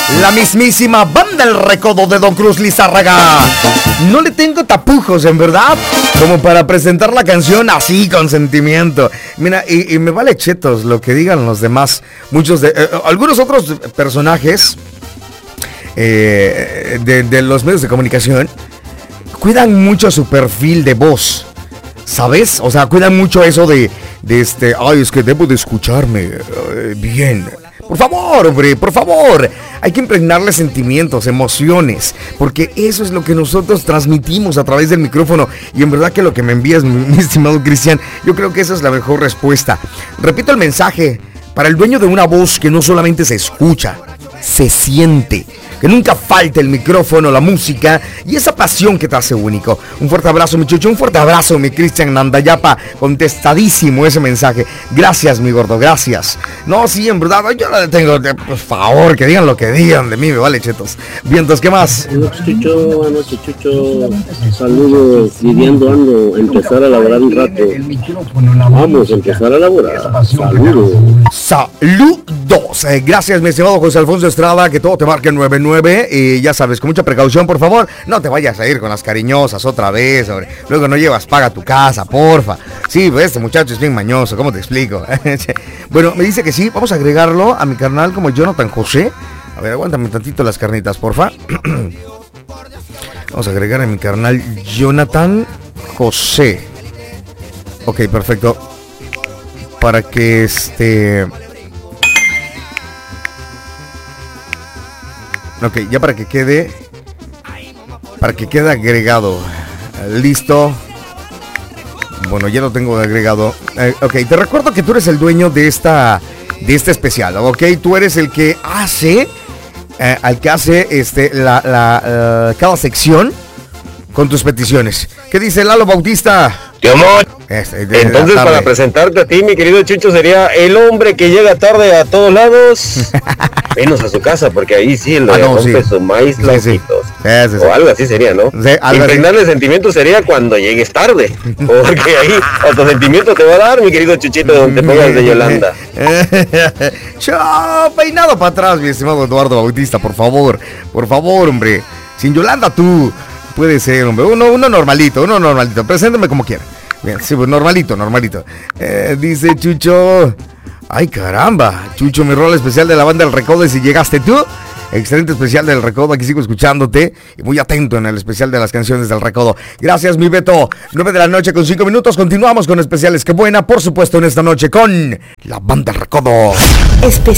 La mismísima Banda El Recodo de Don Cruz Lizárraga. No le tengo tapujos, en verdad, como para presentar la canción así con sentimiento. Mira, y me vale chetos lo que digan los demás. Muchos de... algunos otros personajes de los medios de comunicación cuidan mucho su perfil de voz, ¿sabes? O sea, cuidan mucho eso de ay, es que debo de escucharme bien. Por favor, hombre, por favor. Hay que impregnarle sentimientos, emociones, porque eso es lo que nosotros transmitimos a través del micrófono. Y en verdad que lo que me envías, mi estimado Cristian, yo creo que esa es la mejor respuesta. Repito el mensaje, para el dueño de una voz que no solamente se escucha, se siente. Que nunca falte el micrófono, la música y esa pasión que te hace único. Un fuerte abrazo, mi Chucho, un fuerte abrazo, mi Cristian Nandayapa. Contestadísimo ese mensaje. Gracias, mi gordo, gracias. No, sí, en verdad, yo la tengo, por favor, que digan lo que digan de mí, me vale, chetos. Vientos, ¿qué más? Anoche, Chucho, saludos, viviendo ando, empezar a laborar un rato. Vamos a empezar a laborar. Saludos. Saludos. Gracias, mi estimado José Alfonso Estrada, que todo te marque 99. Y ya sabes, con mucha precaución, por favor, no te vayas a ir con las cariñosas otra vez, hombre. Luego no llevas paga a tu casa, porfa. Sí, este muchacho es bien mañoso, ¿cómo te explico? Bueno, me dice que sí, vamos a agregarlo a mi carnal como Jonathan José. A ver, aguántame tantito las carnitas, porfa. Vamos a agregar a mi carnal Jonathan José. Ok, perfecto. Para que ok, ya para que quede agregado. Listo. Bueno, ya lo tengo agregado. Ok, te recuerdo que tú eres el dueño de este especial, ok. Tú eres el que hace cada sección con tus peticiones. ¿Qué dice Lalo Bautista? ¡Qué amor! Entonces, para presentarte a ti, mi querido Chucho, sería el hombre que llega tarde a todos lados, menos a su casa, porque ahí sí lo rompe su maíz loquitos. Sí. O algo así sería, ¿no? Sí, impregnarle sentimientos sería cuando llegues tarde, porque ahí otro sentimiento te va a dar, mi querido Chuchito, donde te pongas de Yolanda. Peinado para atrás, mi estimado Eduardo Bautista, por favor, hombre. Sin Yolanda tú. Puede ser, hombre. Uno normalito. Preséntame como quiera. Bien, sí, pues normalito. Dice Chucho. Ay, caramba. Chucho, mi rol especial de la Banda El Recodo. ¿Y si llegaste tú? Excelente especial del Recodo. Aquí sigo escuchándote y muy atento en el especial de las canciones del Recodo. Gracias, mi Beto. 9 de la noche con 5 minutos. Continuamos con especiales. Qué buena, por supuesto, en esta noche con la Banda El Recodo. Especial